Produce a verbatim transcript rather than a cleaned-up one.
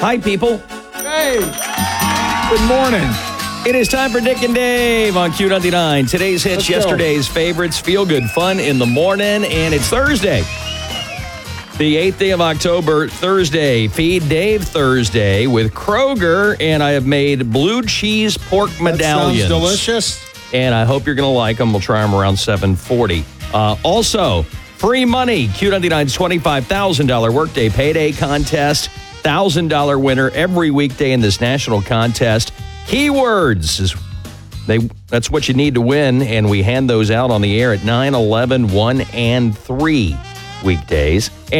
Hi, people. Hey. Good morning. It is time for Dick and Dave on Q ninety-nine. Today's hits, Let's go. yesterday's favorites, feel good fun in the morning, and it's Thursday. The eighth day of October, Thursday. Feed Dave Thursday with Kroger, and I have made blue cheese pork medallions. That sounds delicious. And I hope you're going to like them. We'll try them around seven forty. Uh, also, free money. Q ninety-nine's twenty-five thousand dollars Workday Payday Contest. one thousand dollars winner every weekday in this national contest. Keywords is they that's what you need to win, and we hand those out on the air at nine, eleven, one, and three weekdays.